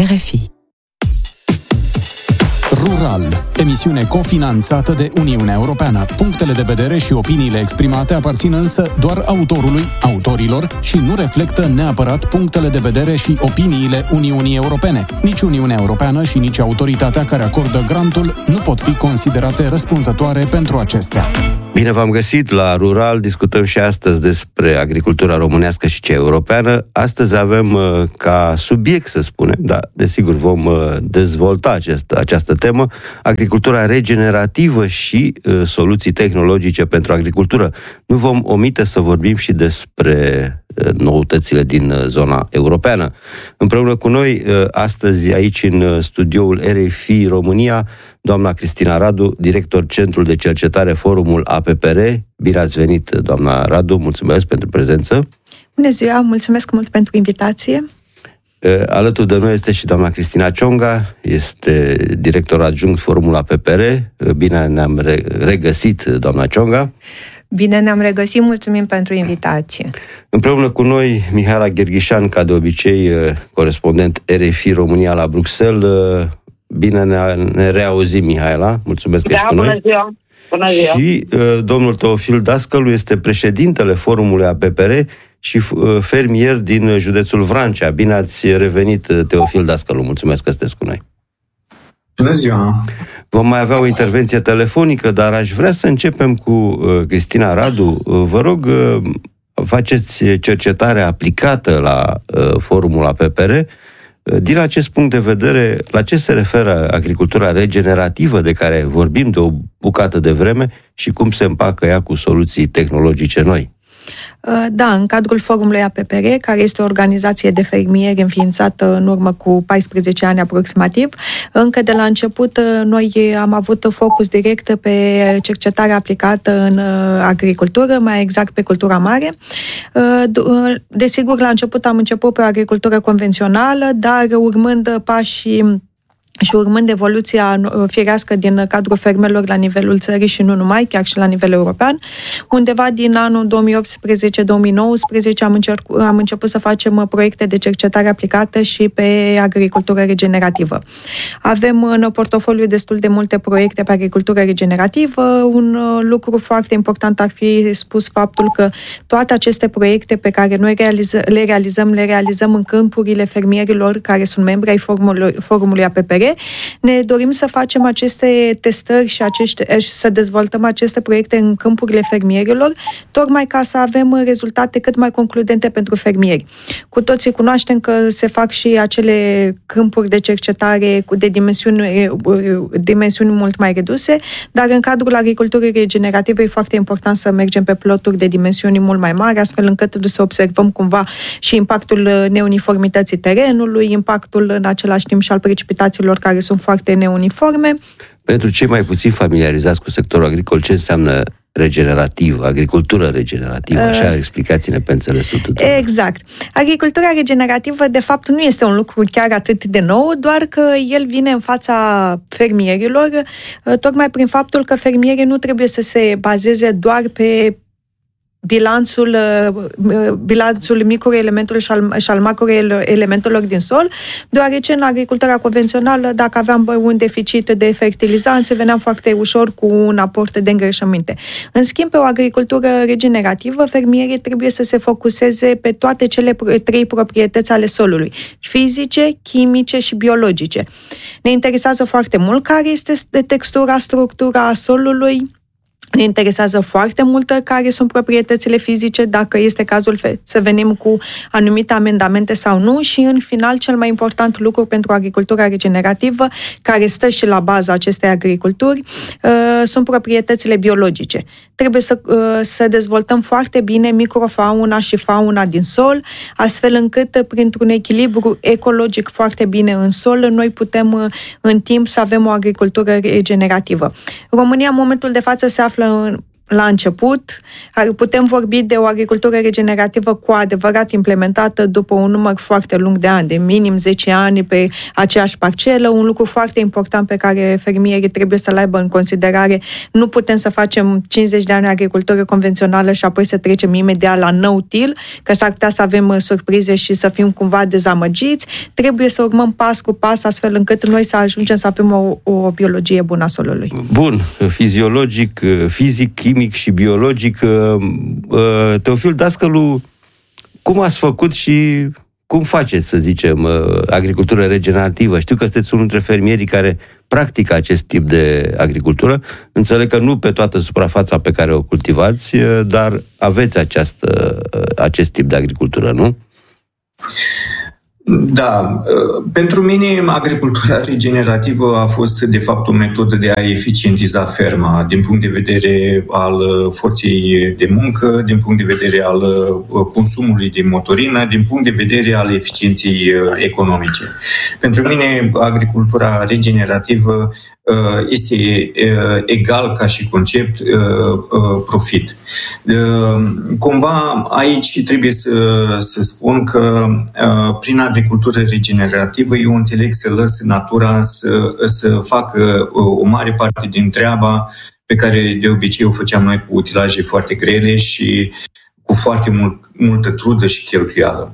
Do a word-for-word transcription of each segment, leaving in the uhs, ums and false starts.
R F I. Rural, emisiune cofinanțată de Uniunea Europeană. Punctele de vedere și opiniile exprimate aparțin însă doar autorului, autorilor și nu reflectă neapărat punctele de vedere și opiniile Uniunii Europene. Nici Uniunea Europeană și nici autoritatea care acordă grantul nu pot fi considerate răspunzătoare pentru acestea. Bine v-am găsit la Rural, discutăm și astăzi despre agricultura românească și cea europeană. Astăzi avem uh, ca subiect, să spunem, dar desigur vom uh, dezvolta acest, această temă, agricultura regenerativă și uh, soluții tehnologice pentru agricultură. Nu vom omite să vorbim și despre uh, noutățile din uh, zona europeană. Împreună cu noi, uh, astăzi aici în uh, studioul R F I România, doamna Cristina Radu, director Centrul de Cercetare Forumul A P P R. Bine ați venit, doamna Radu, mulțumesc pentru prezență. Bună ziua, mulțumesc mult pentru invitație. Alături de noi este și doamna Cristina Cionga, este director adjunct Forumul A P P R. Bine ne-am regăsit, doamna Cionga. Bine ne-am regăsit, mulțumim pentru invitație. Împreună cu noi, Mihaela Gherghișan, ca de obicei, corespondent R F I România la Bruxelles. Bine ne, ne reauzim, Mihaela. Mulțumesc că da, ești cu bună noi. Ziua. Bună ziua. Și uh, domnul Teofil Dascălu este președintele Forumului A P P R și uh, fermier din județul Vrancea. Bine ați revenit, Teofil Dascălu. Mulțumesc că sunteți cu noi. Bună ziua. Vom mai avea o intervenție telefonică, dar aș vrea să începem cu uh, Cristina Radu. Uh, vă rog, uh, faceți cercetare aplicată la uh, Forumul A P P R. Din acest punct de vedere, la ce se referă agricultura regenerativă de care vorbim de o bucată de vreme și cum se împacă ea cu soluții tehnologice noi? Da, în cadrul Forumului A P P R, care este o organizație de fermieri înființată în urmă cu paisprezece ani aproximativ, încă de la început noi am avut focus direct pe cercetarea aplicată în agricultură, mai exact pe cultura mare. Desigur, la început am început pe o agricultură convențională, dar urmând pașii și urmând evoluția firească din cadrul fermelor la nivelul țării și nu numai, chiar și la nivel european, undeva din anul două mii optsprezece două mii nouăsprezece am, încerc, am început să facem proiecte de cercetare aplicată și pe agricultură regenerativă. Avem în portofoliu destul de multe proiecte pe agricultură regenerativă. Un lucru foarte important ar fi spus faptul că toate aceste proiecte pe care noi realiză, le realizăm, le realizăm în câmpurile fermierilor care sunt membri ai forumului, forumului A P P R. Ne dorim să facem aceste testări și acești, să dezvoltăm aceste proiecte în câmpurile fermierilor, tocmai ca să avem rezultate cât mai concludente pentru fermieri. Cu toții cunoaștem că se fac și acele câmpuri de cercetare de dimensiuni, dimensiuni mult mai reduse, dar în cadrul agriculturii regenerative e foarte important să mergem pe ploturi de dimensiuni mult mai mari, astfel încât să observăm cumva și impactul neuniformității terenului, impactul în același timp și al precipitațiilor care sunt foarte neuniforme. Pentru cei mai puțin familiarizați cu sectorul agricol, ce înseamnă regenerativ, agricultură regenerativă? Așa, explicați-ne pe înțelesul tuturor. Exact. Agricultura regenerativă, de fapt, nu este un lucru chiar atât de nou, doar că el vine în fața fermierilor, tocmai prin faptul că fermierii nu trebuie să se bazeze doar pe bilanțul, bilanțul microelementelor și al, și al macroelementelor din sol, deoarece în agricultura convențională, dacă aveam un deficit de fertilizanți, veneam foarte ușor cu un aport de îngrășăminte. În schimb, pe o agricultură regenerativă, fermierii trebuie să se focuseze pe toate cele trei proprietăți ale solului, fizice, chimice și biologice. Ne interesează foarte mult care este textura, structura solului. Ne interesează foarte mult care sunt proprietățile fizice, dacă este cazul să venim cu anumite amendamente sau nu și, în final, cel mai important lucru pentru agricultura regenerativă, care stă și la baza acestei agriculturi, sunt proprietățile biologice. Trebuie să, să dezvoltăm foarte bine microfauna și fauna din sol, astfel încât, printr-un echilibru ecologic foarte bine în sol, noi putem, în timp, să avem o agricultură regenerativă. România, în momentul de față, se află în la început. Putem vorbi de o agricultură regenerativă cu adevărat implementată după un număr foarte lung de ani, de minim zece ani pe aceeași parcelă, un lucru foarte important pe care fermierii trebuie să-l aibă în considerare. Nu putem să facem cincizeci de ani agricultură convențională și apoi să trecem imediat la no-till, că s-ar putea să avem surprize și să fim cumva dezamăgiți. Trebuie să urmăm pas cu pas astfel încât noi să ajungem să avem o, o biologie bună a solului. Bun, fiziologic, fizic, chimic și biologic. Teofil Dascălu, cum ați făcut și cum faceți, să zicem, agricultură regenerativă? Știu că sunteți unul dintre fermierii care practică acest tip de agricultură. Înțeleg că nu pe toată suprafața pe care o cultivați, dar aveți această, acest tip de agricultură, nu? Da, pentru mine agricultura regenerativă a fost de fapt o metodă de a eficientiza ferma din punct de vedere al forței de muncă, din punct de vedere al consumului de motorină, din punct de vedere al eficienței economice. Pentru mine agricultura regenerativă este egal ca și concept profit. Cumva aici trebuie să, să spun că prin agricultură regenerativă eu înțeleg să lăs natura să, să facă o mare parte din treaba pe care de obicei o făceam noi cu utilaje foarte grele și cu foarte mult, multă trudă și cheltuială.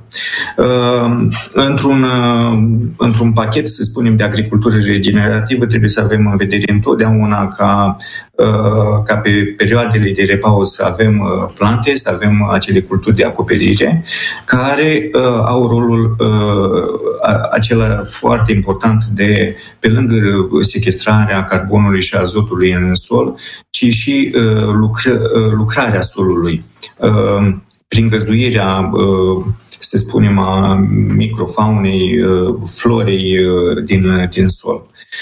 Într-un, într-un pachet, să spunem, de agricultură regenerativă, trebuie să avem în vedere întotdeauna ca, ca pe perioadele de repaus să avem plante, să avem acele culturi de acoperire, care au rolul acela foarte important de, pe lângă sequestrarea carbonului și azotului în sol, ci și lucr- lucrarea solului prin găzduirea, să spunem, a microfaunei, florei din, din sol.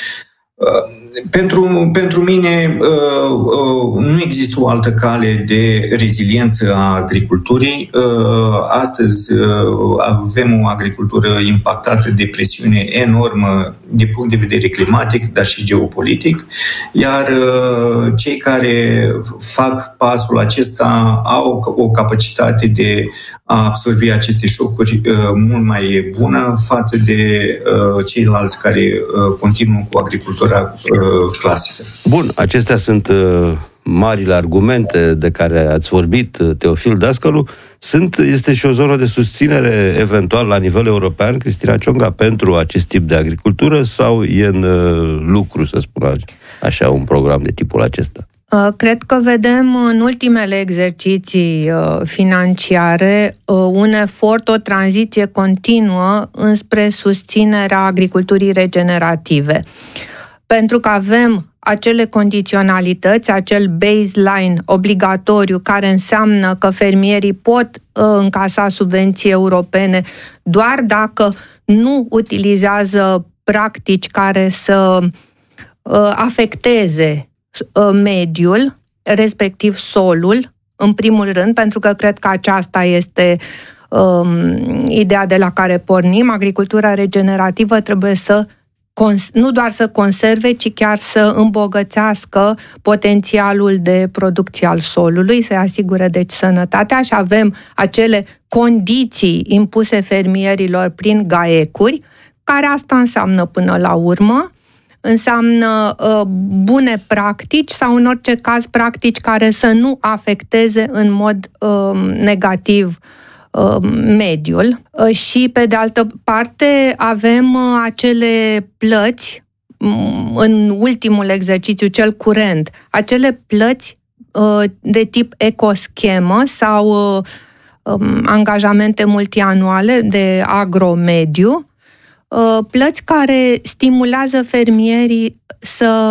Pentru, pentru mine nu există o altă cale de reziliență a agriculturii. Astăzi avem o agricultură impactată de presiune enormă din punct de vedere climatic, dar și geopolitic, iar cei care fac pasul acesta au o capacitate de a absorbi aceste șocuri mult mai bună față de ceilalți care continuă cu agricultura clasică. Bun, acestea sunt uh, marile argumente de care ați vorbit, Teofil Dascălu. Sunt, este și o zonă de susținere eventual la nivel european, Cristina Cionga, pentru acest tip de agricultură sau e în uh, lucru, să spun așa, un program de tipul acesta? Cred că vedem în ultimele exerciții financiare un efort, o tranziție continuă înspre susținerea agriculturii regenerative. Pentru că avem acele condiționalități, acel baseline obligatoriu care înseamnă că fermierii pot încasa subvenții europene doar dacă nu utilizează practici care să afecteze mediul, respectiv solul, în primul rând, pentru că cred că aceasta este um, ideea de la care pornim. Agricultura regenerativă trebuie să cons- nu doar să conserve, ci chiar să îmbogățească potențialul de producție al solului, să-i asigure deci sănătatea și avem acele condiții impuse fermierilor prin gaecuri, care asta înseamnă până la urmă, înseamnă uh, bune practici sau, în orice caz, practici care să nu afecteze în mod uh, negativ uh, mediul. Uh, și, pe de altă parte, avem uh, acele plăți, um, în ultimul exercițiu, cel curent, acele plăți uh, de tip ecoschemă sau uh, um, angajamente multianuale de agromediu, plăți care stimulează fermierii să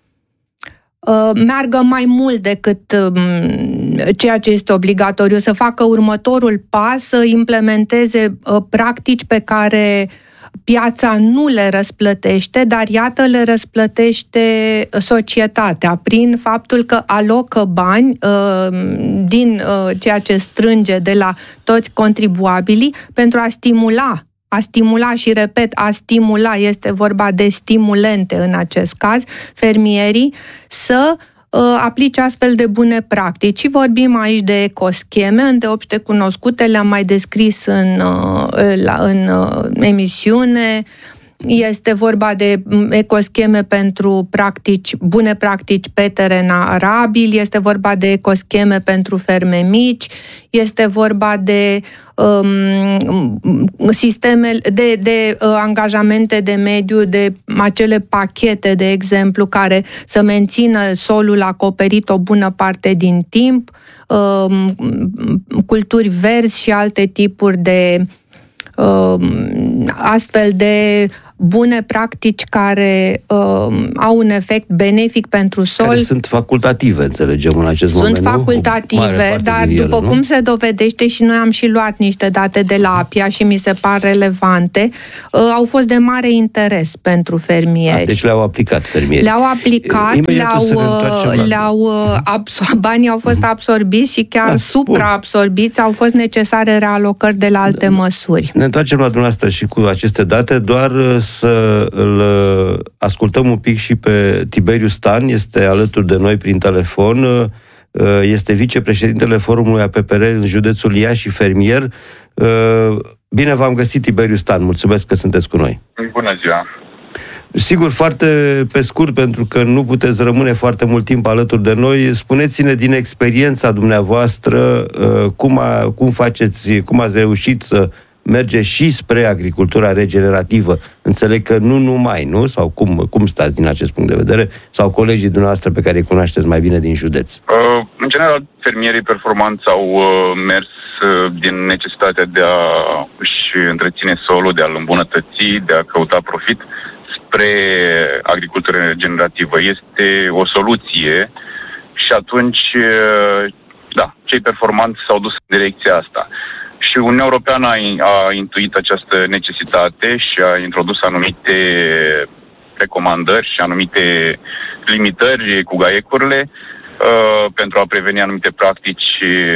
meargă mai mult decât ceea ce este obligatoriu, să facă următorul pas, să implementeze practici pe care piața nu le răsplătește, dar iată le răsplătește societatea prin faptul că alocă bani din ceea ce strânge de la toți contribuabilii pentru a stimula a stimula și, repet, a stimula, este vorba de stimulente în acest caz, fermierii să aplice astfel de bune practici. Și vorbim aici de ecoscheme, îndeopște cunoscute, le-am mai descris în, în emisiune. Este vorba de ecoscheme pentru practici, bune practici pe teren arabil, este vorba de ecoscheme pentru ferme mici, este vorba de um, sisteme, de, de uh, angajamente de mediu, de acele pachete, de exemplu, care să mențină solul acoperit o bună parte din timp, um, culturi verzi și alte tipuri de astfel de bune practici care uh, au un efect benefic pentru sol. Care sunt facultative, înțelegem în acest sunt moment, Sunt facultative, dar ele, după nu? cum se dovedește, și noi am și luat niște date de la APIA și mi se par relevante, uh, au fost de mare interes pentru fermieri. A, deci le-au aplicat fermierii. Le-au aplicat, le-au, le-au absor- banii au fost absorbiți și chiar da, supraabsorbiți, au fost necesare realocări de la alte da, măsuri. Ne întoarcem la dumneavoastră și cu aceste date, doar să îl ascultăm un pic și pe Tiberiu Stan, este alături de noi prin telefon, este vicepreședintele Forumului A P P R în județul Iași și fermier. Bine v-am găsit, Tiberiu Stan, mulțumesc că sunteți cu noi. Bună ziua! Sigur, foarte pe scurt, pentru că nu puteți rămâne foarte mult timp alături de noi, spuneți-ne din experiența dumneavoastră cum, a, cum faceți, cum ați reușit să merge și spre agricultura regenerativă. Înțeleg că nu numai, nu? Sau cum, cum stați din acest punct de vedere? Sau colegii dumneavoastră pe care îi cunoașteți mai bine din județ? Uh, în general, fermierii performanți au uh, mers uh, din necesitatea de a își întreține solul, de a-l îmbunătăți, de a căuta profit spre agricultură regenerativă. Este o soluție și atunci, uh, da, cei performanți s-au dus în direcția asta. Și Uniunea Europeană a, a intuit această necesitate și a introdus anumite recomandări și anumite limitări cu gaiecurile uh, pentru a preveni anumite practici,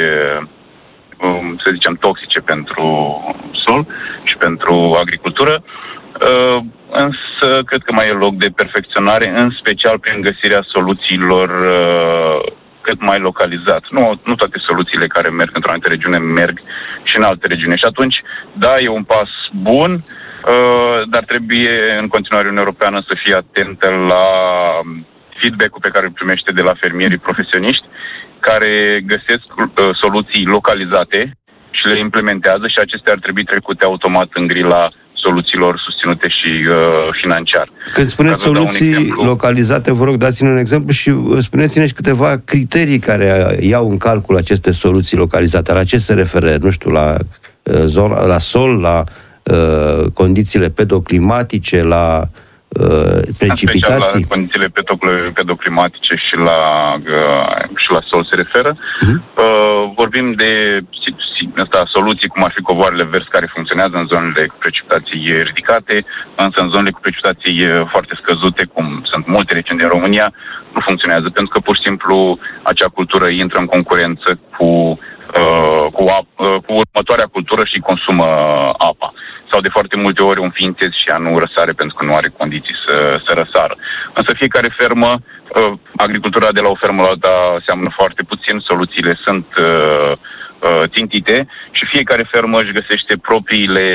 uh, să zicem, toxice pentru sol și pentru agricultură. Uh, însă, cred că mai e loc de perfecționare, în special prin găsirea soluțiilor uh, cât mai localizat. Nu, nu toate soluțiile care merg într-o anumită regiune merg și în alte regiuni. Și atunci, da, e un pas bun, uh, dar trebuie în continuare Uniunea Europeană să fie atentă la feedback-ul pe care îl primește de la fermierii profesioniști, care găsesc uh, soluții localizate și le implementează și acestea ar trebui trecute automat în grila soluțiilor susținute și uh, financiar. Când spuneți soluții localizate, vă rog, dați-ne un exemplu și spuneți-ne și câteva criterii care iau în calcul aceste soluții localizate. La ce se referă? Nu știu, la, uh, zona, la sol, la uh, condițiile pedoclimatice, la uh, precipitații? La condițiile pedoclimatice și la, uh, și la sol se referă. Uh-huh. Uh, vorbim de asta, soluții cum ar fi covoarele verzi care funcționează în zonele cu precipitații ridicate, însă în zonele cu precipitații foarte scăzute, cum sunt multe regiuni din România, nu funcționează, pentru că pur și simplu acea cultură intră în concurență cu, uh, cu, ap- uh, cu următoarea cultură și consumă apa. Sau de foarte multe ori un ființez și ea nu răsare pentru că nu are condiții să, să răsară. Însă fiecare fermă, uh, agricultura de la o fermă la alta seamănă foarte puțin, soluțiile sunt uh, țintite și fiecare fermă își găsește propriile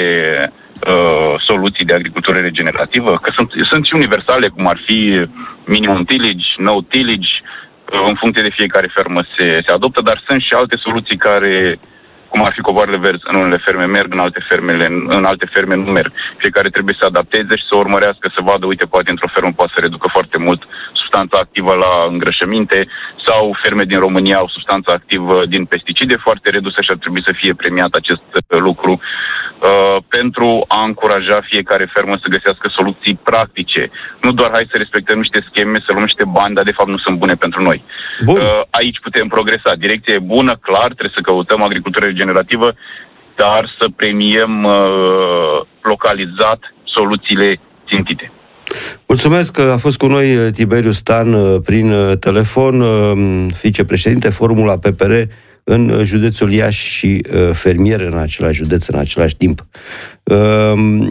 uh, soluții de agricultură regenerativă, că sunt, sunt și universale, cum ar fi minimum tillage, no tillage, uh, în funcție de fiecare fermă se, se adoptă, dar sunt și alte soluții care, cum ar fi covoarele verzi, în unele ferme merg, în alte, fermele, în alte ferme nu merg. Fiecare trebuie să adapteze și să urmărească, să vadă, uite, poate într-o fermă poate să reducă foarte mult substanța activă la îngrășăminte sau ferme din România au substanța activă din pesticide foarte redusă și ar trebui să fie premiat acest lucru uh, pentru a încuraja fiecare fermă să găsească soluții practice. Nu doar hai să respectăm niște scheme, să luăm niște bani, dar de fapt nu sunt bune pentru noi. Uh, aici putem progresa. Direcția e bună, clar, trebuie să căutăm agricultură regenerativă, dar să premiem uh, localizat soluțiile țintite. Mulțumesc că a fost cu noi Tiberiu Stan prin telefon, vicepreședinte Forumul A P P R în județul Iași și fermier în același județ, în același timp.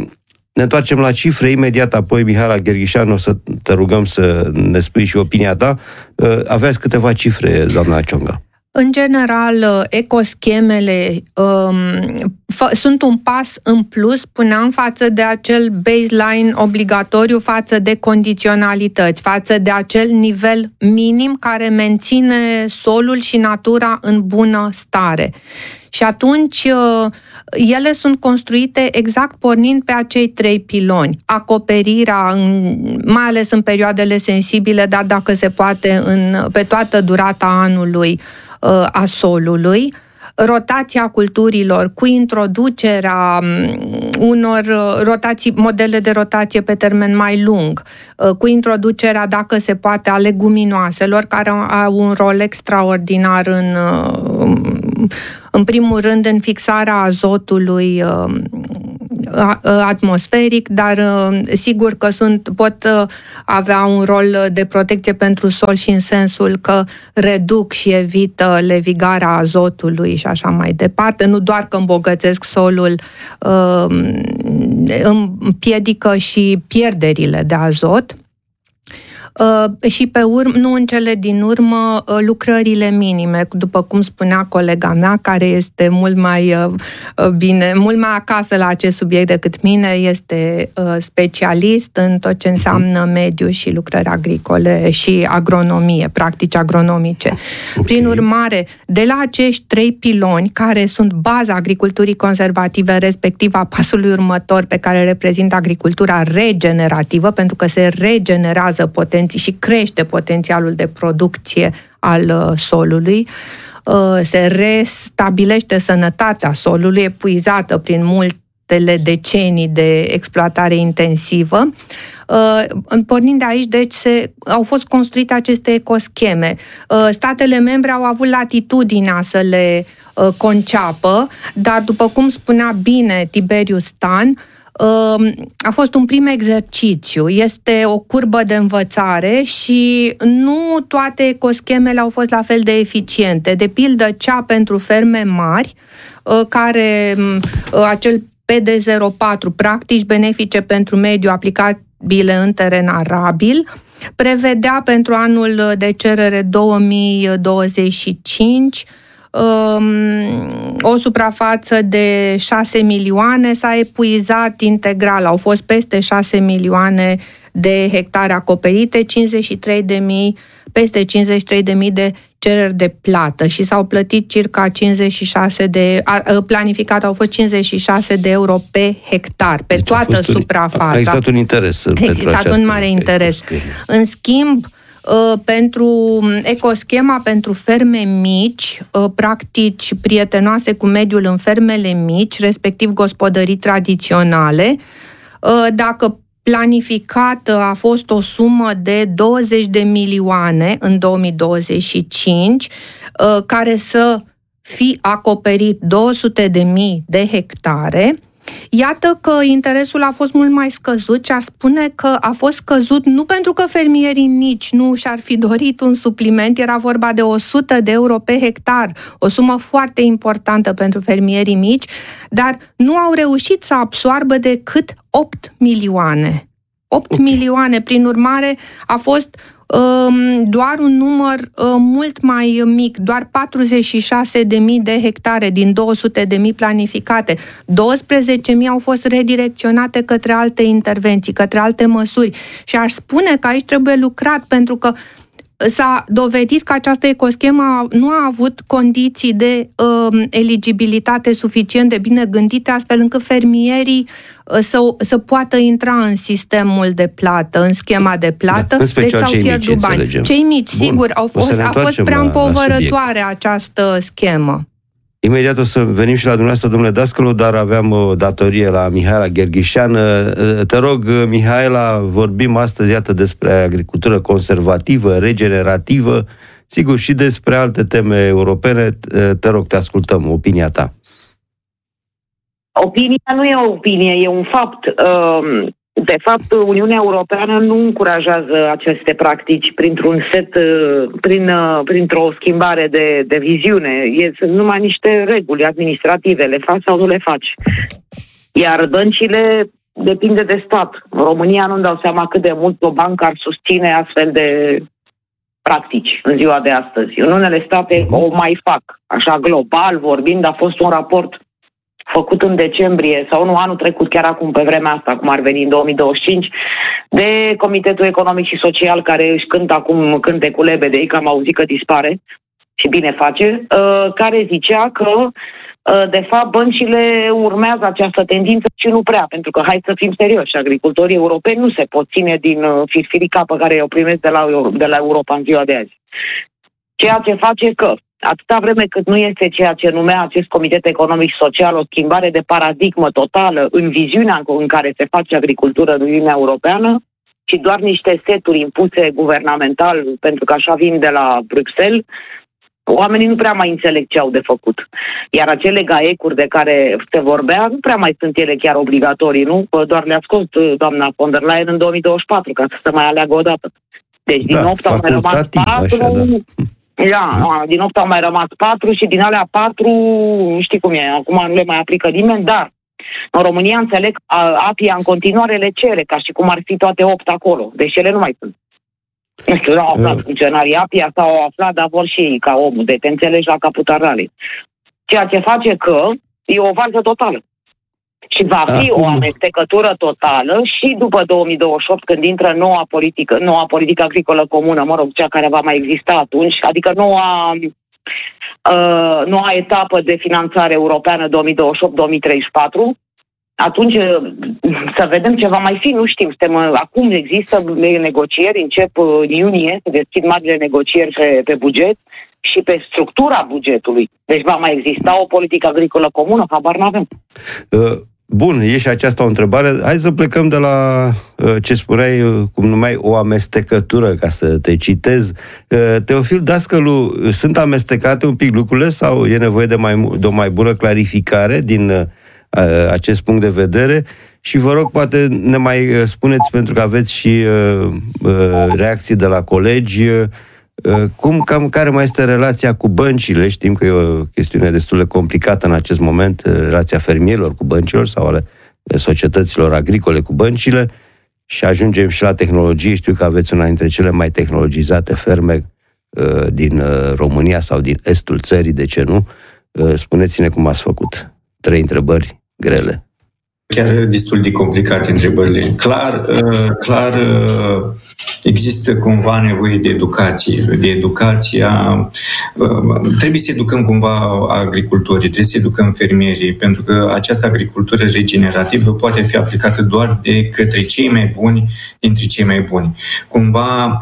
Ne întoarcem la cifre imediat, apoi Mihaela Gherghișan, o să te rugăm să ne spui și opinia ta. Aveați câteva cifre, doamna Cionga. În general, ecoschemele um, f- sunt un pas în plus, spuneam, față de acel baseline obligatoriu, față de condiționalități, față de acel nivel minim care menține solul și natura în bună stare. Și atunci ele sunt construite exact pornind pe acei trei piloni. Acoperirea, mai ales în perioadele sensibile, dar dacă se poate în, pe toată durata anului, a solului, rotația culturilor cu introducerea unor rotații, modele de rotație pe termen mai lung, cu introducerea, dacă se poate, a leguminoaselor, care au un rol extraordinar în, în primul rând, în fixarea azotului atmosferic, dar sigur că sunt, pot avea un rol de protecție pentru sol și în sensul că reduc și evită levigarea azotului și așa mai departe. Nu doar că îmbogățesc solul, împiedică și pierderile de azot. Uh, și pe urmă, nu în cele din urmă, uh, lucrările minime, după cum spunea colega mea, care este mult mai uh, bine, mult mai acasă la acest subiect decât mine, este uh, specialist în tot ce înseamnă mediu și lucrări agricole și agronomie, practici agronomice. Okay. Prin urmare, de la acești trei piloni, care sunt baza agriculturii conservative, respectiv a pasului următor, pe care reprezintă agricultura regenerativă, pentru că se regenerează potențial și crește potențialul de producție al solului, se restabilește sănătatea solului, epuizată prin multele decenii de exploatare intensivă. Pornind de aici, deci, se, au fost construite aceste ecoscheme. Statele membre au avut latitudinea să le conceapă, dar, după cum spunea bine Tiberiu Stan, a fost un prim exercițiu, este o curbă de învățare și nu toate ecoschemele au fost la fel de eficiente. De pildă, cea pentru ferme mari, care acel P D zero patru, practici benefice pentru mediu aplicabile în teren arabil, prevedea pentru anul de cerere două mii douăzeci și cinci o suprafață de șase milioane, s-a epuizat integral, au fost peste șase milioane de hectare acoperite, cincizeci și trei de mii, peste cincizeci și trei de mii de cereri de plată și s-au plătit circa cincizeci și șase de, planificat au fost cincizeci și șase de euro pe hectar, pe deci toată suprafața. A existat un interes. A existat un mare interes. În schimb, pentru ecoschema pentru ferme mici, practici prietenoase cu mediul în fermele mici, respectiv gospodării tradiționale, dacă planificată a fost o sumă de douăzeci de milioane în două mii douăzeci și cinci, care să fi acoperit două sute de mii de hectare, iată că interesul a fost mult mai scăzut și aș spune că a fost scăzut nu pentru că fermierii mici nu și-ar fi dorit un supliment, era vorba de o sută de euro pe hectar, o sumă foarte importantă pentru fermierii mici, dar nu au reușit să absoarbă decât opt milioane. opt okay. milioane, prin urmare, a fost doar un număr mult mai mic, doar patruzeci și șase de mii de hectare din două sute de mii planificate. douăsprezece mii au fost redirecționate către alte intervenții, către alte măsuri. Și aș spune că aici trebuie lucrat, pentru că s-a dovedit că această ecoschemă nu a avut condiții de uh, eligibilitate suficient de bine gândite, astfel încât fermierii uh, să, să poată intra în sistemul de plată, în schema de plată, da, deci s-au pierdut mici, bani. Înțelegem. Cei mici, Bun. sigur, au fost, a fost prea împovărătoare această schemă. Imediat o să venim și la dumneavoastră, domnule Dascălu, dar aveam o datorie la Mihaela Gherghișan. Te rog, Mihaela, vorbim astăzi, iată, despre agricultură conservativă, regenerativă, sigur, și despre alte teme europene. Te rog, te ascultăm, opinia ta. Opinia nu e o opinie, e un fapt. De fapt, Uniunea Europeană nu încurajează aceste practici printr-un set, prin, printr-o schimbare de, de viziune. E, sunt numai niște reguli administrative, le faci sau nu le faci. Iar băncile depinde de stat. În România nu-mi dau seama cât de mult o bancă ar susține astfel de practici în ziua de astăzi. În unele state o mai fac. Așa global vorbind, a fost un raport făcut în decembrie sau nu anul trecut, chiar acum pe vremea asta, cum ar veni în două mii douăzeci și cinci, de Comitetul Economic și Social, care își cântă acum cântecul lebedei, că am auzit că dispare și bine face, care zicea că de fapt băncile urmează această tendință și nu prea, pentru că hai să fim serioși, agricultorii europeni nu se pot ține din firfirica pe care o primesc de la, de la Europa în ziua de azi. Ceea ce face că atâta vreme cât nu este ceea ce numea acest Comitet Economic și Social o schimbare de paradigmă totală în viziunea în care se face agricultură în Uniunea Europeană, ci doar niște seturi impuse guvernamental, pentru că așa vin de la Bruxelles, oamenii nu prea mai înțeleg ce au de făcut. Iar acele gaecuri de care se vorbea, nu prea mai sunt ele chiar obligatorii, nu? Doar le-a scos doamna von der Leyen în două mii douăzeci și patru, ca să se mai aleagă o dată. Deci din da, opt au mai rămas patru... Așa, da. Da, din opt au mai rămas patru și din alea patru, nu știi cum e, acum nu le mai aplică nimeni, dar în România înțeleg, APIA în continuare le cere, ca și cum ar fi toate opt acolo, deși ele nu mai sunt. Nu știu, nu au aflat uh. funcționarii APIA sau au aflat, dar vor și ei ca omul, de te înțelegi la caputa ralei. Ceea ce face că e o varză totală. Și va fi Acum... o amestecătură totală și după două mii douăzeci și opt, când intră noua politică, noua politică agricolă comună, mă rog, cea care va mai exista atunci, adică noua, uh, noua etapă de finanțare europeană două mii douăzeci și opt două mii treizeci și patru, atunci să vedem ce va mai fi, nu știm. Suntem, acum există negocieri, încep în iunie, se deschid marile negocieri pe, pe buget și pe structura bugetului. Deci va mai exista o politică agricolă comună? Habar n-avem. Bun, e și aceasta o întrebare. Hai să plecăm de la ce spuneai, cum numeai, o amestecătură, ca să te citez. Teofil Dascălu, sunt amestecate un pic lucrurile sau e nevoie de, mai, de o mai bună clarificare din acest punct de vedere? Și vă rog, poate ne mai spuneți, pentru că aveți și reacții de la colegi, cum, cam, care mai este relația cu băncile? Știm că e o chestiune destul de complicată în acest moment, relația fermierilor cu băncilor sau ale societăților agricole cu băncile, și ajungem și la tehnologie. Știu că aveți una dintre cele mai tehnologizate ferme din România sau din estul țării, de ce nu? Spuneți-ne cum ați făcut. Trei întrebări grele. Chiar destul de complicate întrebările. Clar, clar există cumva nevoie de educație. De educația, trebuie să educăm cumva agricultorii, trebuie să educăm fermierii, pentru că această agricultură regenerativă poate fi aplicată doar de către cei mai buni dintre cei mai buni. Cumva,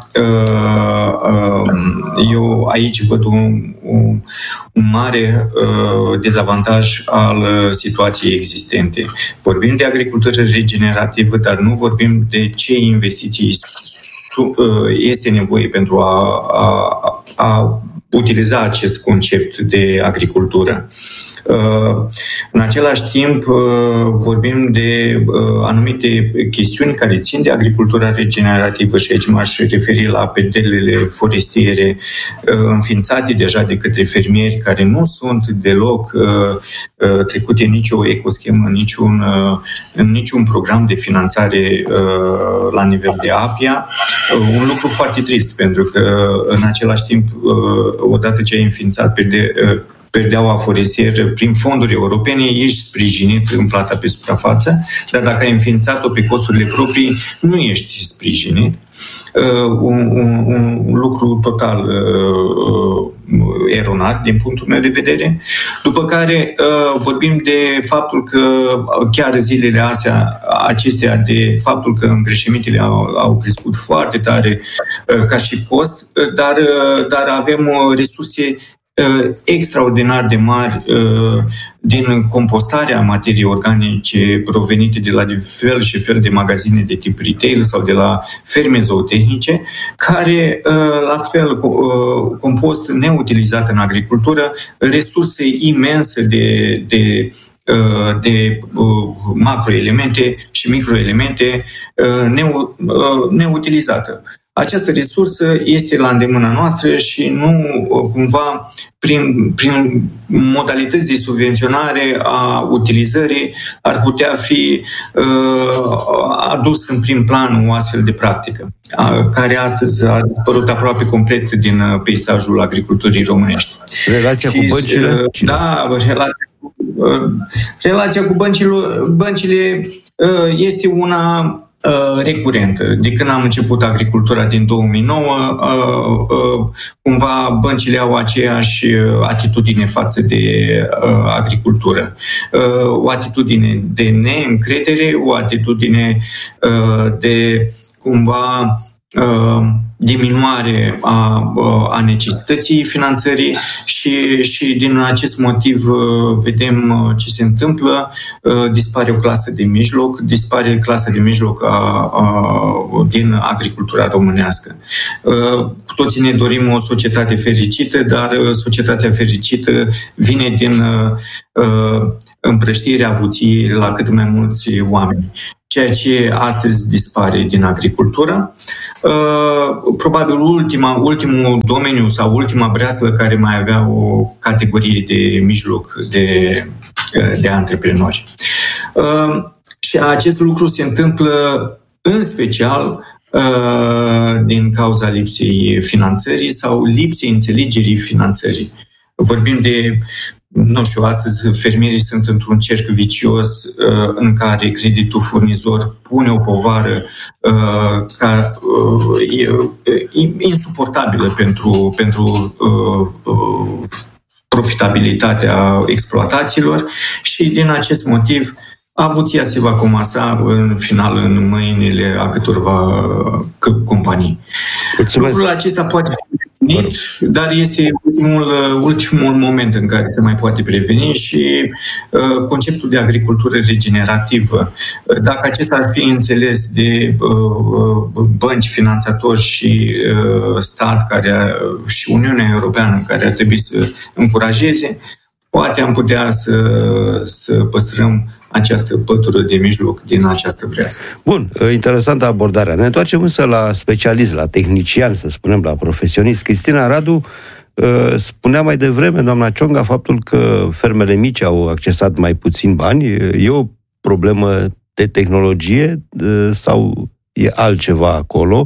eu aici văd un, un, un mare dezavantaj al situației existente. Vorbim de agricultură regenerativă, dar nu vorbim de ce investiții este nevoie pentru a, a, a utiliza acest concept de agricultură. În același timp, vorbim de anumite chestiuni care țin de agricultura regenerativă și aici m-aș referi la pedelele forestiere înființate deja de către fermieri, care nu sunt deloc trecute în nicio ecoschemă, în niciun, în niciun program de finanțare la nivel de APIA. Un lucru foarte trist, pentru că în același timp, odată ce ai înființat pede perdeaua forestieră prin fonduri europene, ești sprijinit în plata pe suprafață, dar dacă ai înființat-o pe costurile proprii, nu ești sprijinit. Uh, un, un, un lucru total uh, eronat din punctul meu de vedere. După care uh, vorbim de faptul că chiar zilele astea, acestea, de faptul că îngrășămintele au, au crescut foarte tare uh, ca și cost, uh, dar, uh, dar avem uh, resurse extraordinar de mari din compostarea materiei organice provenite de la fel și fel de magazine de tip retail sau de la ferme zootehnice, care, la fel, compost neutilizat în agricultură, resurse imense de, de de macroelemente și microelemente neutilizate. această resursă este la îndemâna noastră și nu cumva prin, prin modalități de subvenționare a utilizării ar putea fi uh, adus în prim plan o astfel de practică, a, care astăzi a dispărut aproape complet din peisajul agriculturii românești. Relația și, cu băncile? Uh, da, relația cu, uh, relația cu băncile, băncile uh, este una recurentă. De când am început agricultura din două mii nouă, cumva băncile au aceeași atitudine față de agricultură. O atitudine de neîncredere, o atitudine de cumva diminuare a, a necesității finanțării și, și din acest motiv vedem ce se întâmplă. Dispare o clasă de mijloc, dispare clasa de mijloc a, a, din agricultura românească. Cu toții ne dorim o societate fericită, dar societatea fericită vine din împrăștirea avuției la cât mai mulți oameni, ceea ce astăzi dispare din agricultură. Probabil ultima, ultimul domeniu sau ultima breaslă care mai avea o categorie de mijloc de, de antreprenori. Și acest lucru se întâmplă în special din cauza lipsei finanțării sau lipsei înțelegerii finanțării. Vorbim de, nu știu, astăzi fermierii sunt într-un cerc vicios uh, în care creditul furnizor pune o povară uh, ca, uh, insuportabilă pentru, pentru uh, uh, profitabilitatea exploatațiilor și din acest motiv avuția se va comasa în final în mâinile a câtorva companii. Mulțumesc. Lucrul acesta poate fi prevenit, dar este ultimul, ultimul moment în care se mai poate preveni și uh, conceptul de agricultură regenerativă, dacă acesta ar fi înțeles de uh, bănci, finanțatori și uh, stat care, și Uniunea Europeană care ar trebui să încurajeze, poate am putea să, să păstrăm această pătură de mijloc din această breaslă. Bun, interesantă abordarea. Ne întoarcem însă la specialist, la tehnician, să spunem, la profesionist. Cristina Radu spunea mai devreme, doamna Cionga, faptul că fermele mici au accesat mai puțin bani. E o problemă de tehnologie sau e altceva acolo?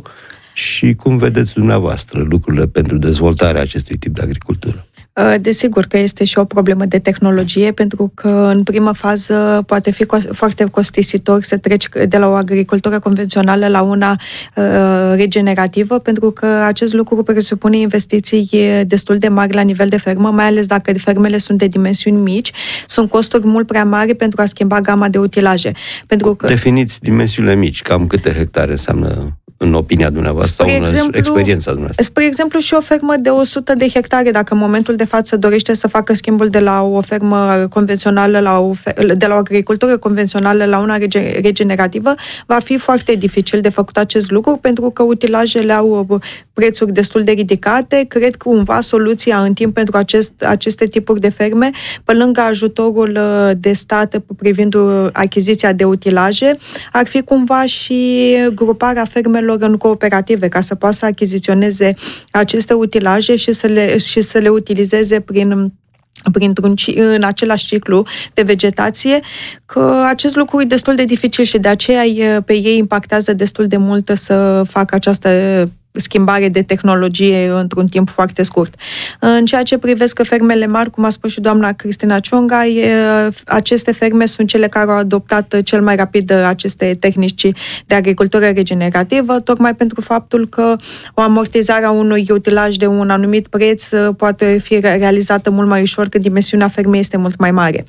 Și cum vedeți dumneavoastră lucrurile pentru dezvoltarea acestui tip de agricultură? Desigur că este și o problemă de tehnologie, pentru că în primă fază poate fi foarte costisitor să treci de la o agricultură convențională la una regenerativă, pentru că acest lucru presupune investiții destul de mari la nivel de fermă, mai ales dacă fermele sunt de dimensiuni mici, sunt costuri mult prea mari pentru a schimba gama de utilaje. Pentru că... Definiți dimensiunile mici, cam câte hectare înseamnă în opinia dumneavoastră sau în experiența dumneavoastră? Spre exemplu, și o fermă de o sută de hectare, dacă în momentul de față dorește să facă schimbul de la o fermă convențională, la o, de la o agricultură convențională la una regenerativă, va fi foarte dificil de făcut acest lucru, pentru că utilajele au prețuri destul de ridicate. Cred că cumva soluția în timp pentru acest, aceste tipuri de ferme, pe lângă ajutorul de stat privind achiziția de utilaje, ar fi cumva și gruparea fermelor în cooperative, ca să poată să achiziționeze aceste utilaje și să le, și să le utilizeze prin printr-un, în același ciclu de vegetație, că acest lucru e destul de dificil și de aceea pe ei impactează destul de mult să facă această schimbare de tehnologie într-un timp foarte scurt. În ceea ce privesc fermele mari, cum a spus și doamna Cristina Cionga, aceste ferme sunt cele care au adoptat cel mai rapid aceste tehnici de agricultură regenerativă, tocmai pentru faptul că o amortizare a unui utilaj de un anumit preț poate fi realizată mult mai ușor când dimensiunea fermei este mult mai mare.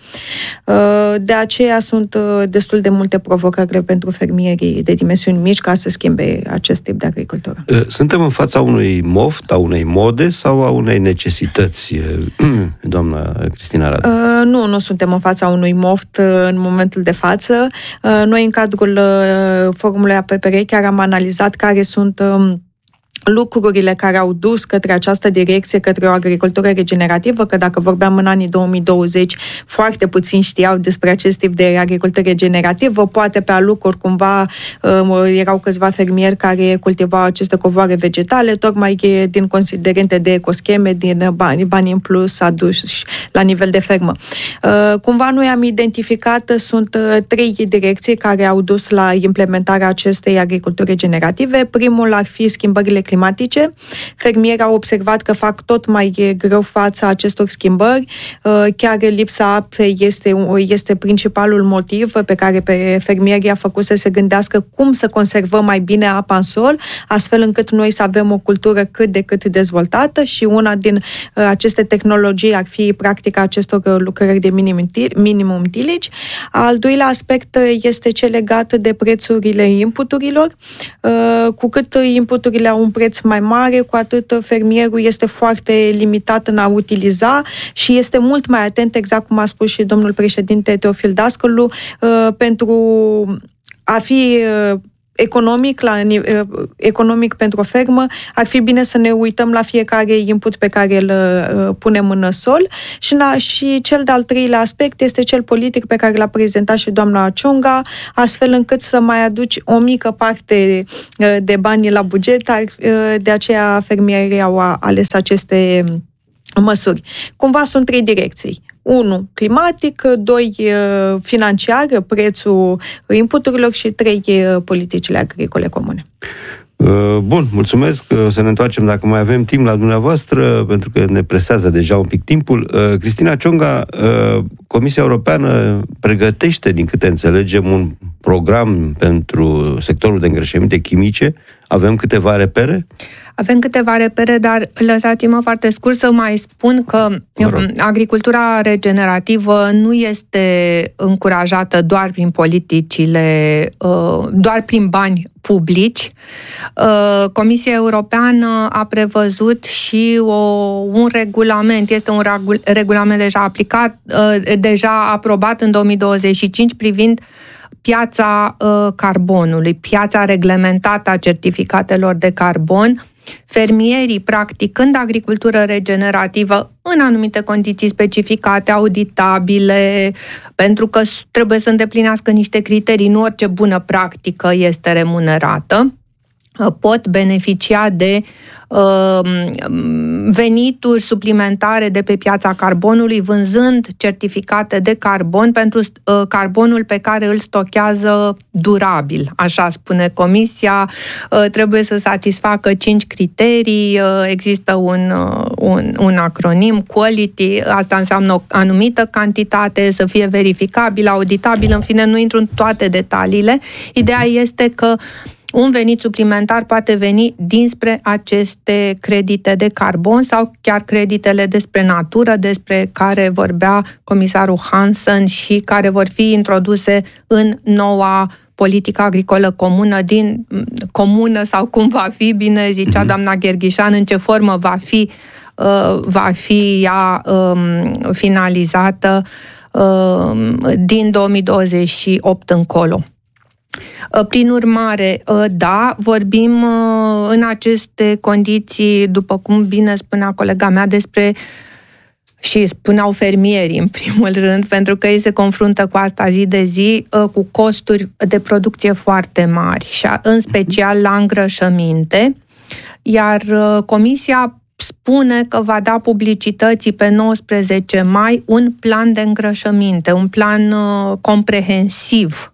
De aceea sunt destul de multe provocări pentru fermierii de dimensiuni mici ca să schimbe acest tip de agricultură. Suntem în fața unui moft, a unei mode sau a unei necesități, doamna Cristina Radu? Uh, nu, nu suntem în fața unui moft uh, în momentul de față. Uh, noi, în cadrul uh, forumului A P P R, chiar am analizat care sunt uh, lucrurile care au dus către această direcție, către o agricultură regenerativă, că dacă vorbeam în anii două mii douăzeci, foarte puțin știau despre acest tip de agricultură regenerativă, poate pe alucuri cumva erau câțiva fermieri care cultivau aceste covoare vegetale, tocmai din considerente de ecoscheme, din bani, bani în plus aduși la nivel de fermă. Cumva noi am identificat, sunt trei direcții care au dus la implementarea acestei agriculturi regenerative. Primul ar fi schimbările climatice. Fermierii au observat că fac tot mai greu fața acestor schimbări. Chiar lipsa apei este, este principalul motiv pe care pe fermierii a făcut să se gândească cum să conservăm mai bine apa în sol, astfel încât noi să avem o cultură cât de cât dezvoltată, și una din aceste tehnologii ar fi practica acestor lucrări de minim, minimum tillage. Al doilea aspect este cel legat de prețurile inputurilor. Cu cât inputurile au un preț mai mare, cu atât fermierul este foarte limitat în a utiliza și este mult mai atent, exact cum a spus și domnul președinte Teofil Dascălu, pentru a fi economic, la, economic pentru o fermă, ar fi bine să ne uităm la fiecare input pe care îl punem în sol. Și, na, și cel de-al treilea aspect este cel politic pe care l-a prezentat și doamna Ciunga, astfel încât să mai aduci o mică parte de bani la buget, de aceea fermierii au ales aceste măsuri. Cumva sunt trei direcții. unu. Climatic, doi. Financiar, prețul inputurilor și trei. Politicile agricole comune. Bun, mulțumesc. Să ne întoarcem, dacă mai avem timp, la dumneavoastră, pentru că ne presează deja un pic timpul. Cristina Ciunga, Comisia Europeană pregătește, din câte înțelegem, un program pentru sectorul de îngrășăminte chimice. Avem câteva repere? Avem câteva repere, dar lăsați-mă foarte scurt să mai spun că agricultura regenerativă nu este încurajată doar prin politicile, doar prin bani publici. Comisia Europeană a prevăzut și o, un regulament, este un regulament deja aplicat, deja aprobat în două mii douăzeci și cinci privind piața carbonului, piața reglementată a certificatelor de carbon. Fermierii, practicând agricultură regenerativă în anumite condiții specificate, auditabile, pentru că trebuie să îndeplinească niște criterii, nu orice bună practică este remunerată, pot beneficia de uh, venituri suplimentare de pe piața carbonului, vânzând certificate de carbon pentru uh, carbonul pe care îl stochează durabil, așa spune Comisia. Uh, trebuie să satisfacă cinci criterii, uh, există un, uh, un, un acronim, quality, asta înseamnă o anumită cantitate, să fie verificabil, auditabil, în fine, nu intru în toate detaliile. Ideea este că un venit suplimentar poate veni dinspre aceste credite de carbon sau chiar creditele despre natură, despre care vorbea comisarul Hansen și care vor fi introduse în noua politică agricolă comună, din comună sau cum va fi, bine zicea mm-hmm. doamna Gherghișan, în ce formă va fi, uh, va fi ea um, finalizată uh, din două mii douăzeci și opt încolo. Prin urmare, da, vorbim în aceste condiții, după cum bine spunea colega mea, despre, și spuneau fermierii în primul rând, pentru că ei se confruntă cu asta zi de zi, cu costuri de producție foarte mari, și în special la îngrășăminte, iar Comisia spune că va da publicității pe nouăsprezece mai un plan de îngrășăminte, un plan comprehensiv,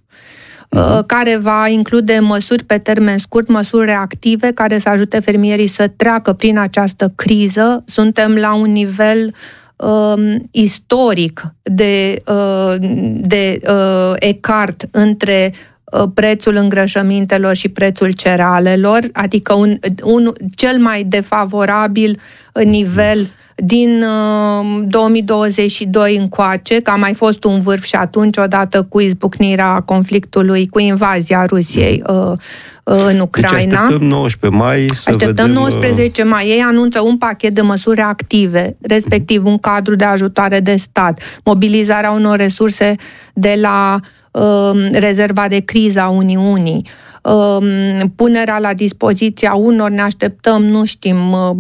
care va include măsuri pe termen scurt, măsuri reactive care să ajute fermierii să treacă prin această criză. Suntem la un nivel um, istoric de, uh, de uh, ecart între uh, prețul îngrășămintelor și prețul cerealelor, adică un, un cel mai defavorabil nivel din uh, două mii douăzeci și doi încoace, că a mai fost un vârf și atunci, odată cu izbucnirea conflictului, cu invazia Rusiei uh, uh, în Ucraina. Deci așteptăm nouăsprezece mai să Așteptăm vedem... nouăsprezece mai. Ei anunță un pachet de măsuri active, respectiv un cadru de ajutoare de stat, mobilizarea unor resurse de la uh, rezerva de criză a Uniunii, punerea la dispoziția unor, ne așteptăm, nu știm,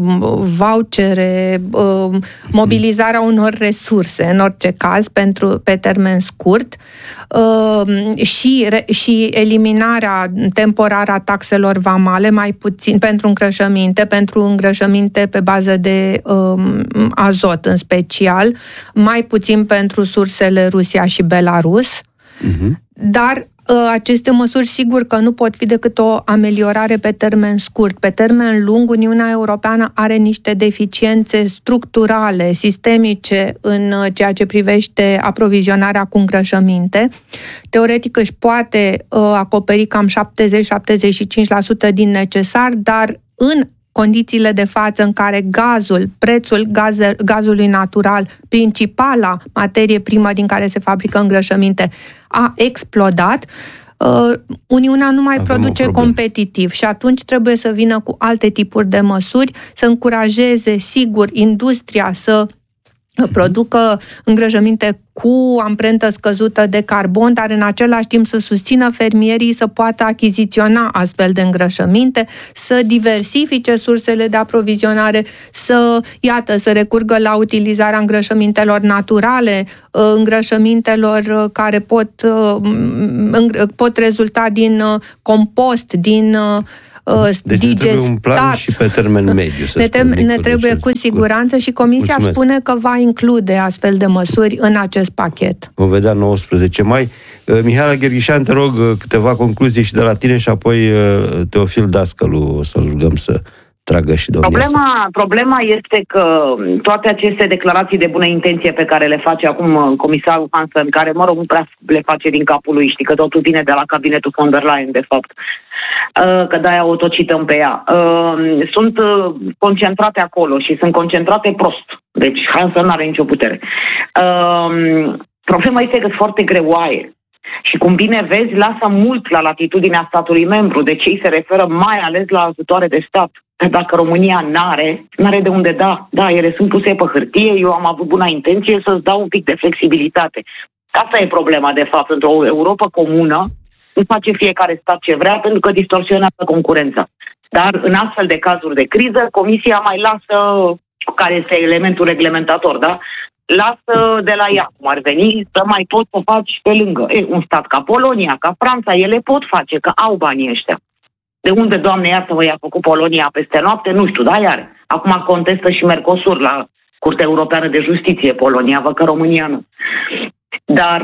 vouchere, mobilizarea unor resurse, în orice caz, pentru, pe termen scurt, și, și eliminarea temporară a taxelor vamale, mai puțin pentru îngrășăminte, pentru îngrășăminte pe bază de um, azot în special, mai puțin pentru sursele Rusia și Belarus, uh-huh. dar aceste măsuri sigur că nu pot fi decât o ameliorare pe termen scurt. Pe termen lung, Uniunea Europeană are niște deficiențe structurale, sistemice în ceea ce privește aprovizionarea cu îngrășăminte. Teoretic își poate acoperi cam șaptezeci - șaptezeci și cinci la sută din necesar, dar în condițiile de față în care gazul, prețul gaze, gazului natural, principala materie primă din care se fabrică îngrășăminte, a explodat, Uniunea nu mai Avem produce competitiv și atunci trebuie să vină cu alte tipuri de măsuri, să încurajeze, sigur, industria să producă îngrășăminte cu amprentă scăzută de carbon, dar în același timp să susțină fermierii să poată achiziționa astfel de îngrășăminte, să diversifice sursele de aprovizionare, să, iată, să recurgă la utilizarea îngrășămintelor naturale, îngrășămintelor care pot, pot rezulta din compost, din Deci ne trebuie un plan și pe termen mediu. Să ne, te- ne trebuie cu siguranță și Comisia Mulțumesc. spune că va include astfel de măsuri în acest pachet. Vom vedea nouăsprezece mai. Mihaela Gherghișan, te rog câteva concluzii și de la tine și apoi Teofil Dascălu o să-l rugăm să tragă și domnia problema, problema este că toate aceste declarații de bună intenție pe care le face acum comisarul Hansen, care, mă rog, nu prea le face din capul lui, știi că totul vine de la cabinetul von der Leyen, de fapt, că de-aia o tocităm pe ea, sunt concentrate acolo și sunt concentrate prost. Deci Hansen nu are nicio putere. Problema este că sunt foarte greoaie. Și cum bine vezi, lasă mult la latitudinea statului membru, deci ei se referă mai ales la ajutoare de stat. Dacă România n-are, n-are de unde da. Da, ele sunt puse pe hârtie, eu am avut buna intenție să-ți dau un pic de flexibilitate. Asta e problema, de fapt, într-o Europă comună, îți face fiecare stat ce vrea, pentru că distorsionează concurența. Dar în astfel de cazuri de criză, Comisia mai lasă, care este elementul reglementator, da? Lasă de la ea, cum ar veni, să mai poți să faci pe lângă. E, un stat ca Polonia, ca Franța, ele pot face, că au banii ăștia. De unde, Doamne, iartă-mă, i-a făcut Polonia peste noapte, nu știu, dar iar. Acum contestă și Mercosur la Curtea Europeană de Justiție, Polonia, văd că România nu. Dar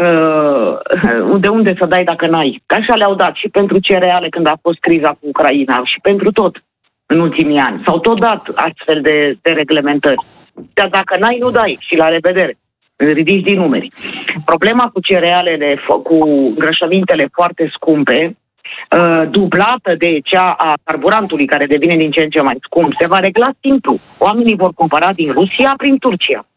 de unde să dai dacă n-ai? Că așa le-au dat și pentru cereale când a fost criza cu Ucraina și pentru tot în ultimii ani. S-au tot dat astfel de, de reglementări. Dar dacă n-ai, nu dai și la revedere. Ridici din numeri. Problema cu cerealele, cu îngrășămintele foarte scumpe, dublată de cea a carburantului, care devine din ce în ce mai scump, se va regla simplu. Oamenii vor cumpăra din Rusia prin Turcia.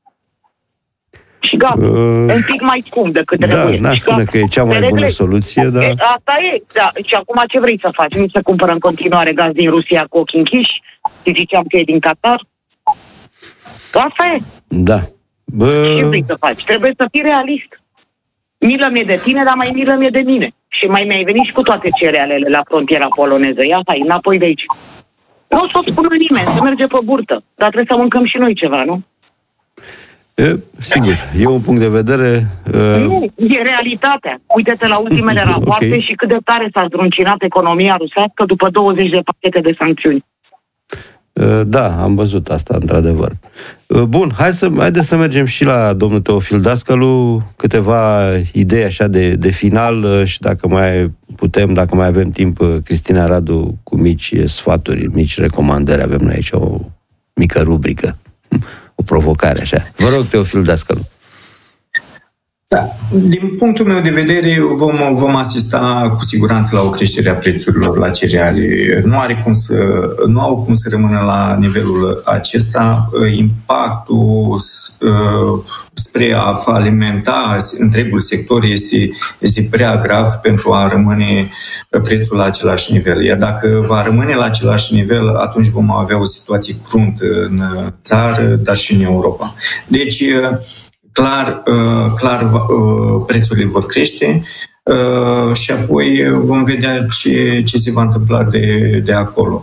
Și gata. Uh, un pic mai scump decât da, trebuie. Da, n-aș spune că e cea mai bună soluție, dar... E, asta e, da. Și acum ce vrei să faci? Nu se cumpără în continuare gaz din Rusia cu ochii închiși? Și ziceam că e din Qatar? Asta e. Da. Bă... Ce vrei să faci? Trebuie să fii realist. Milă mie de tine, dar mai milă mie de mine. Și mai mi-ai venit și cu toate cerealele la frontiera poloneză. Ia, hai, înapoi de aici. Nu o să o spună nimeni, să merge pe burtă. Dar trebuie să mâncăm și noi ceva, nu? E, sigur, e un punct de vedere... Uh... Nu, e realitatea. Uite-te la ultimele rapoarte okay. și cât de tare s-a zdruncinat economia rusească după douăzeci de pachete de sancțiuni. Uh, da, am văzut asta, într-adevăr. Uh, bun, hai să, haideți să mergem și la domnul Teofil Dascălu, câteva idei așa de, de final uh, și dacă mai putem, dacă mai avem timp, uh, Cristina Radu cu mici sfaturi, mici recomandări, avem noi aici o mică rubrică. O provocare, așa. Vă rog, Teofil Dascălu. Da. Din punctul meu de vedere, vom, vom asista cu siguranță la o creștere a prețurilor la cereale. Nu are cum să, nu au cum să rămână la nivelul acesta. Impactul uh, spre a falimenta întregul sector este, este prea grav pentru a rămâne prețul la același nivel. Iar dacă va rămâne la același nivel, atunci vom avea o situație cruntă în țară, dar și în Europa. Deci, clar, clar prețurile vor crește. și apoi vom vedea ce, ce se va întâmpla de, de acolo.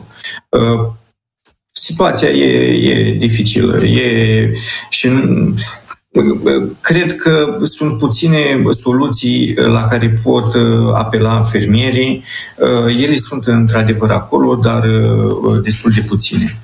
Situația e, e dificilă e, și cred că sunt puține soluții la care pot apela fermierii. Ele sunt într-adevăr acolo, dar destul de puține.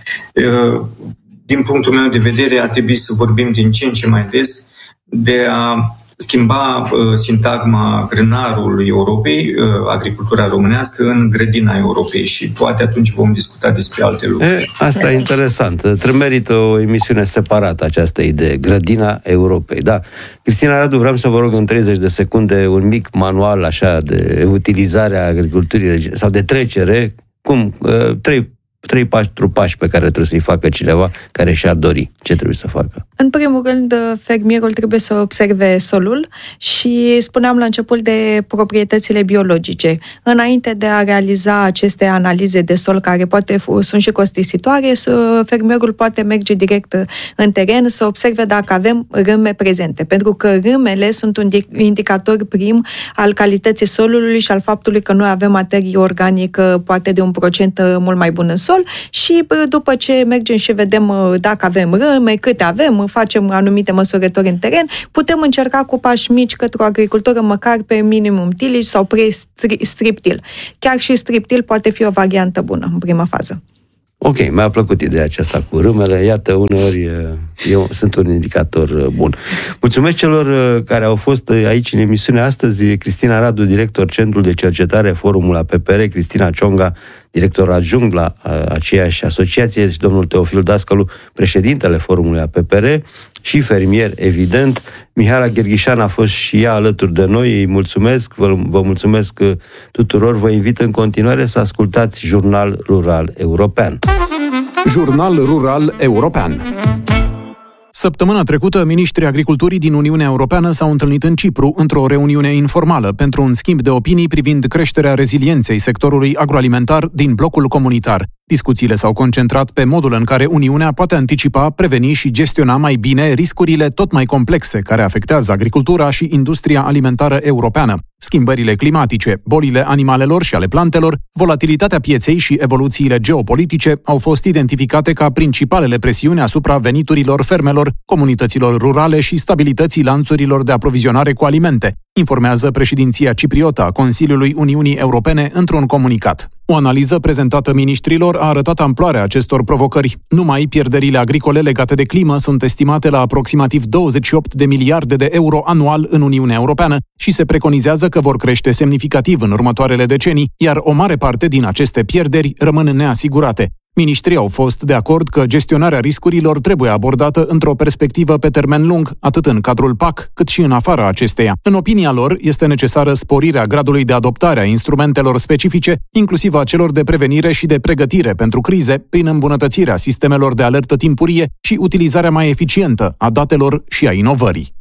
Din punctul meu de vedere, ar trebui să vorbim din ce în ce mai des de a schimba uh, sintagma grânarului Europei, uh, agricultura românească, în grădina Europei și poate atunci vom discuta despre alte lucruri. E, asta e interesant. Trebuie merită o emisiune separată această idee, grădina Europei. Da. Cristina Radu, vreau să vă rog în treizeci de secunde un mic manual așa de utilizare a agriculturii sau de trecere, cum, uh, trei trei patru pași pe care trebuie să-i facă cineva care și-ar dori. Ce trebuie să facă? În primul rând, fermierul trebuie să observe solul și spuneam la început de proprietățile biologice. Înainte de a realiza aceste analize de sol, care poate sunt și costisitoare, fermierul poate merge direct în teren să observe dacă avem râme prezente, pentru că râmele sunt un indicator prim al calității solului și al faptului că noi avem materie organică poate de un procent mult mai bun în sol și după ce mergem și vedem dacă avem râme, câte avem, facem anumite măsurători în teren, putem încerca cu pași mici către o agricultură măcar pe minimum tillage sau pre-strip till. Chiar și strip till poate fi o variantă bună în prima fază. Ok, mi-a plăcut ideea aceasta cu râmele. Iată, uneori eu sunt un indicator bun. Mulțumesc celor care au fost aici în emisiunea astăzi. Cristina Radu, director Centrul de Cercetare Forumul A P P R, Cristina Cionga, director adjunct la aceeași asociație, și domnul Teofil Dascălu, președintele Forumului A P P R și fermier, evident. Mihaela Gherghișan a fost și ea alături de noi. Îi mulțumesc, vă, vă mulțumesc tuturor. Vă invit în continuare să ascultați Jurnal Rural European. Jurnal Rural European. Săptămâna trecută, miniștrii agriculturii din Uniunea Europeană s-au întâlnit în Cipru într-o reuniune informală pentru un schimb de opinii privind creșterea rezilienței sectorului agroalimentar din blocul comunitar. Discuțiile s-au concentrat pe modul în care Uniunea poate anticipa, preveni și gestiona mai bine riscurile tot mai complexe care afectează agricultura și industria alimentară europeană. Schimbările climatice, bolile animalelor și ale plantelor, volatilitatea pieței și evoluțiile geopolitice au fost identificate ca principalele presiuni asupra veniturilor fermelor, comunităților rurale și stabilității lanțurilor de aprovizionare cu alimente, informează președinția cipriotă a Consiliului Uniunii Europene într-un comunicat. O analiză prezentată miniștrilor a arătat amploarea acestor provocări. Numai pierderile agricole legate de climă sunt estimate la aproximativ douăzeci și opt de miliarde de euro anual în Uniunea Europeană și se preconizează că vor crește semnificativ în următoarele decenii, iar o mare parte din aceste pierderi rămân neasigurate. Miniștrii au fost de acord că gestionarea riscurilor trebuie abordată într-o perspectivă pe termen lung, atât în cadrul P A C, cât și în afara acesteia. În opinia lor, este necesară sporirea gradului de adoptare a instrumentelor specifice, inclusiv a celor de prevenire și de pregătire pentru crize, prin îmbunătățirea sistemelor de alertă timpurie și utilizarea mai eficientă a datelor și a inovării.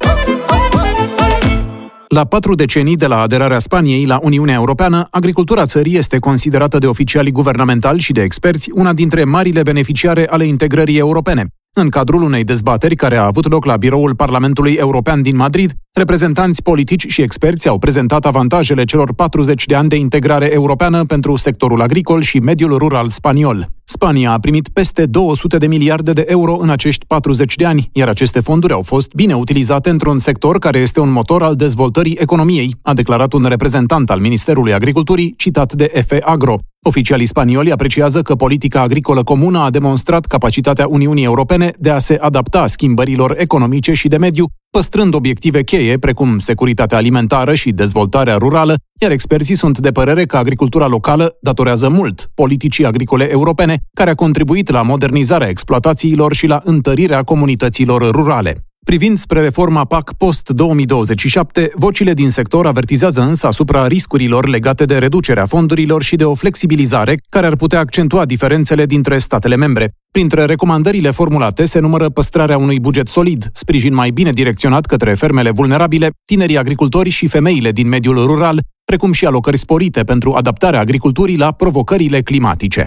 La patru decenii de la aderarea Spaniei la Uniunea Europeană, agricultura țării este considerată de oficialii guvernamentali și de experți una dintre marile beneficiare ale integrării europene. În cadrul unei dezbateri care a avut loc la biroul Parlamentului European din Madrid, reprezentanți politici și experți au prezentat avantajele celor patruzeci de ani de integrare europeană pentru sectorul agricol și mediul rural spaniol. Spania a primit peste două sute de miliarde de euro în acești patruzeci de ani, iar aceste fonduri au fost bine utilizate într-un sector care este un motor al dezvoltării economiei, a declarat un reprezentant al Ministerului Agriculturii, citat de F Agro. Oficialii spanioli apreciază că politica agricolă comună a demonstrat capacitatea Uniunii Europene de a se adapta schimbărilor economice și de mediu, păstrând obiective cheie precum securitatea alimentară și dezvoltarea rurală, iar experții sunt de părere că agricultura locală datorează mult politicii agricole europene, care a contribuit la modernizarea exploatațiilor și la întărirea comunităților rurale. Privind spre reforma P A C post două mii douăzeci și șapte, vocile din sector avertizează însă asupra riscurilor legate de reducerea fondurilor și de o flexibilizare care ar putea accentua diferențele dintre statele membre. Printre recomandările formulate se numără păstrarea unui buget solid, sprijin mai bine direcționat către fermele vulnerabile, tinerii agricultori și femeile din mediul rural, precum și alocări sporite pentru adaptarea agriculturii la provocările climatice.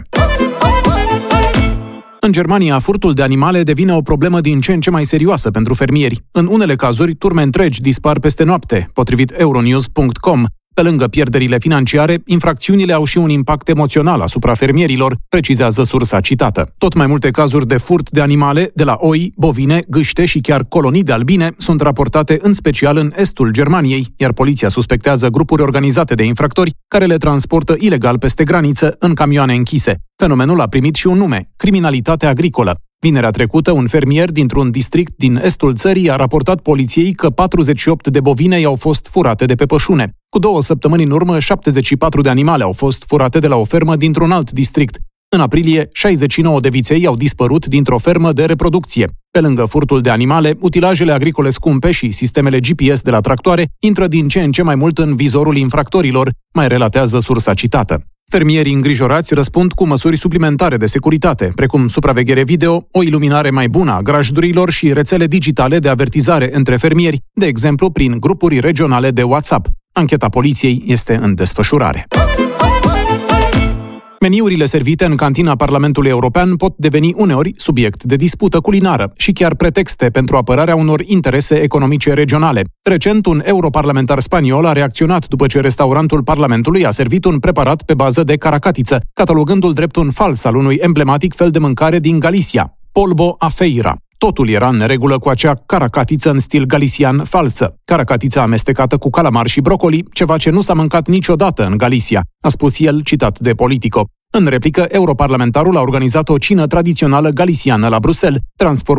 În Germania, furtul de animale devine o problemă din ce în ce mai serioasă pentru fermieri. În unele cazuri, turme întregi dispar peste noapte, potrivit Euronews punct com. Pe lângă pierderile financiare, infracțiunile au și un impact emoțional asupra fermierilor, precizează sursa citată. Tot mai multe cazuri de furt de animale, de la oi, bovine, gâște și chiar colonii de albine, sunt raportate în special în estul Germaniei, iar poliția suspectează grupuri organizate de infractori care le transportă ilegal peste graniță în camioane închise. Fenomenul a primit și un nume: criminalitate agricolă. Vinerea trecută, un fermier dintr-un district din estul țării a raportat poliției că patruzeci și opt de bovine i-au fost furate de pe pășune. Cu două săptămâni în urmă, șaptezeci și patru de animale au fost furate de la o fermă dintr-un alt district. În aprilie, șaizeci și nouă de viței au dispărut dintr-o fermă de reproducție. Pe lângă furtul de animale, utilajele agricole scumpe și sistemele G P S de la tractoare intră din ce în ce mai mult în vizorul infractorilor, mai relatează sursa citată. Fermierii îngrijorați răspund cu măsuri suplimentare de securitate, precum supraveghere video, o iluminare mai bună a grajdurilor și rețele digitale de avertizare între fermieri, de exemplu prin grupuri regionale de WhatsApp. Ancheta poliției este în desfășurare. Meniurile servite în cantina Parlamentului European pot deveni uneori subiect de dispută culinară și chiar pretexte pentru apărarea unor interese economice regionale. Recent, un europarlamentar spaniol a reacționat după ce restaurantul Parlamentului a servit un preparat pe bază de caracatiță, catalogându-l drept un fals al unui emblematic fel de mâncare din Galicia, polvo a feira. Totul era în neregulă cu acea caracatiță în stil galician falsă. Caracatița amestecată cu calamar și brocoli, ceva ce nu s-a mâncat niciodată în Galicia, a spus el, citat de Politico. În replică, europarlamentarul a organizat o cină tradițională galiciană la Bruxelles, transformată